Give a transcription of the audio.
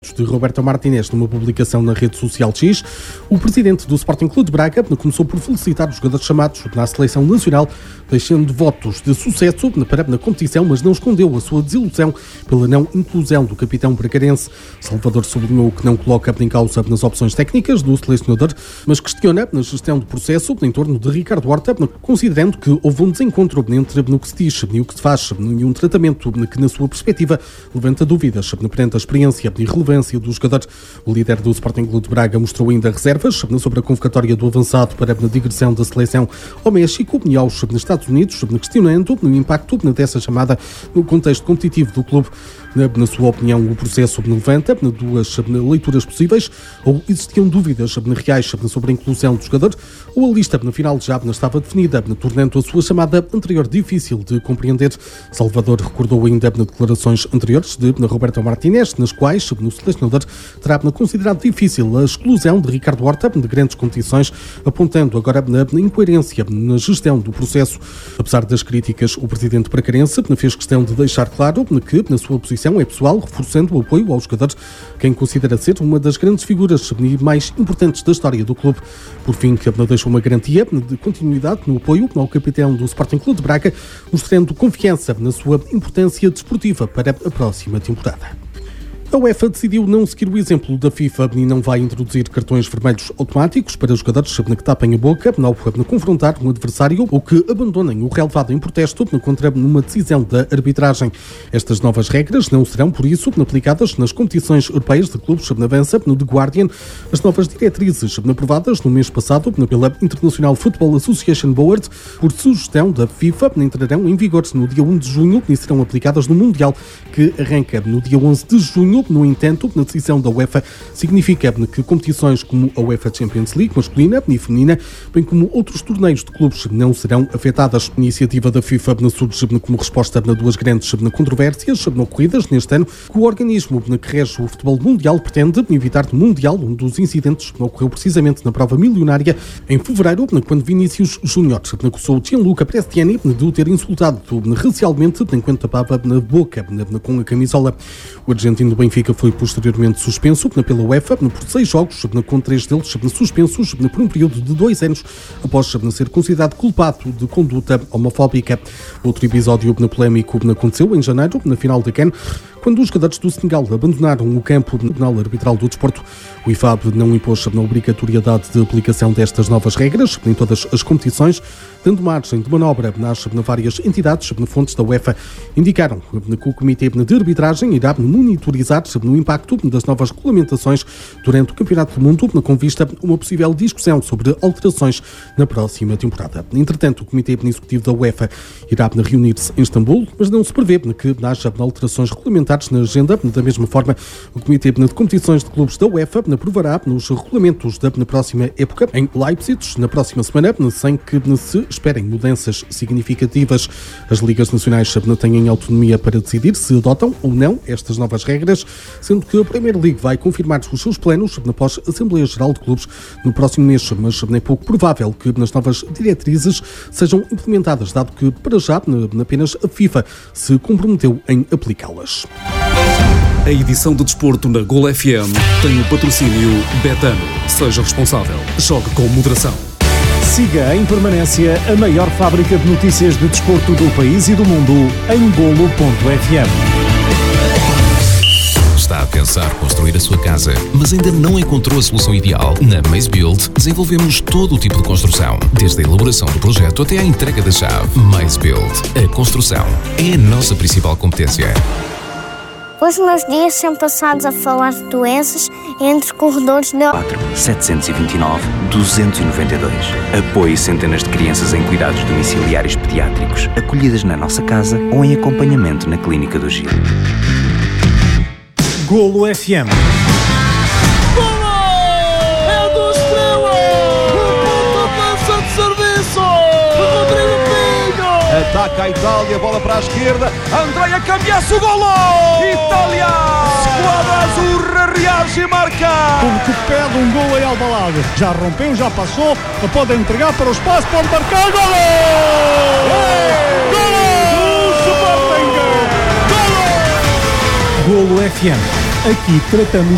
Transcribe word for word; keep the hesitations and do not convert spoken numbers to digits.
De Roberto Martinez, numa publicação na rede social X, o presidente do Sporting Clube de Braga começou por felicitar os jogadores chamados na seleção nacional, deixando votos de sucesso para na competição, mas não escondeu a sua desilusão pela não inclusão do capitão bracarense. Salvador sublinhou que não coloca em causa nas opções técnicas do selecionador, mas questiona na gestão do processo em torno de Ricardo Horta, considerando que houve um desencontro entre no que se diz e o que se faz, e um tratamento que, na sua perspectiva, levanta dúvidas perante a experiência e relevância dos jogadores. O líder do Sporting Clube de Braga mostrou ainda reservas sobre a convocatória do avançado para a digressão da seleção ao México e aos Estados Unidos, questionando o impacto dessa chamada no contexto competitivo do clube. Na sua opinião, o processo levanta duas leituras possíveis: ou existiam dúvidas reais sobre a inclusão do jogador, ou a lista na final já estava definida, tornando a sua chamada anterior difícil de compreender. Salvador recordou ainda declarações anteriores de Roberto Martinez, nas quais o selecionador terá considerado difícil a exclusão de Ricardo Horta de grandes competições, apontando agora na incoerência na gestão do processo. Apesar das críticas, o presidente bracarense fez questão de deixar claro que, na sua posição, é pessoal, reforçando o apoio aos jogadores, quem considera ser uma das grandes figuras mais importantes da história do clube. Por fim, deixou uma garantia de continuidade no apoio ao capitão do Sporting Clube de Braga, mostrando confiança na sua importância desportiva para a próxima temporada. A UEFA decidiu não seguir o exemplo da FIFA e não vai introduzir cartões vermelhos automáticos para jogadores que tapem a boca ao confrontar um adversário ou que abandonem o relevado em protesto contra uma decisão da arbitragem. Estas novas regras não serão, por isso, aplicadas nas competições europeias de clubes. Avança no The Guardian. As novas diretrizes aprovadas no mês passado pela International Football Association Board, por sugestão da FIFA, entrarão em vigor no dia um de junho e serão aplicadas no Mundial, que arranca no dia onze de junho. No entanto, na decisão da UEFA, significa que competições como a UEFA Champions League masculina e feminina, bem como outros torneios de clubes, não serão afetadas. A iniciativa da FIFA surge como resposta a duas grandes controvérsias ocorridas neste ano, que o organismo que rege o futebol mundial pretende evitar no Mundial. Um dos incidentes ocorreu precisamente na prova milionária em fevereiro, quando Vinícius Júnior acusou Gianluca Prestiani de o ter insultado racialmente enquanto tapava na boca com a camisola. O argentino bem Benfica foi posteriormente suspenso pela UEFA por seis jogos, com três deles suspensos por um período de dois anos, após ser considerado culpado de conduta homofóbica. Outro episódio polémico aconteceu em janeiro, na final da CAN, quando os jogadores do Senegal abandonaram o campo no Tribunal Arbitral do Desporto. O I F A B não impôs a obrigatoriedade de aplicação destas novas regras em todas as competições, dando margem de manobra nas várias entidades. Fontes da UEFA indicaram que o Comitê de Arbitragem irá monitorizar no impacto das novas regulamentações durante o Campeonato do Mundo, com vista a uma possível discussão sobre alterações na próxima temporada. Entretanto, o Comitê Executivo da UEFA irá reunir-se em Istambul, mas não se prevê que haja alterações regulamentares na agenda. Da mesma forma, o Comitê de Competições de Clubes da UEFA aprovará nos regulamentos da próxima época em Leipzig na próxima semana, sem que se esperem mudanças significativas. As ligas nacionais têm autonomia para decidir se adotam ou não estas novas regras, sendo que a Premier League vai confirmar os seus planos após a Assembleia Geral de Clubes no próximo mês, mas é pouco provável que as novas diretrizes sejam implementadas, dado que, para já, apenas a FIFA se comprometeu em aplicá-las. A edição de desporto na Gol F M tem o patrocínio Betano. Seja responsável. Jogue com moderação. Siga em permanência a maior fábrica de notícias de desporto do país e do mundo em golo ponto f m. Está a pensar construir a sua casa, mas ainda não encontrou a solução ideal? Na Maze Build desenvolvemos todo o tipo de construção, desde a elaboração do projeto até à entrega da chave. Maze Build. A construção é a nossa principal competência. Os meus dias são passados a falar de doenças entre corredores de... quatro sete dois nove dois nove dois. Apoie centenas de crianças em cuidados domiciliários pediátricos, acolhidas na nossa casa ou em acompanhamento na Clínica do Gil. Golo F M. É do Estrela! O ponto lança de serviço! Rodrigo Pinho! Ataca a Itália, bola para a esquerda. Andrea Cambiasso, golo! Itália! Esquadra azurra reage e marca! Porque pede um golo em Alvalade. Já rompeu, já passou. Pode entregar para o espaço, pode marcar. Golo! Golo! Sporting! Golo! Golo F M. Aqui tratamos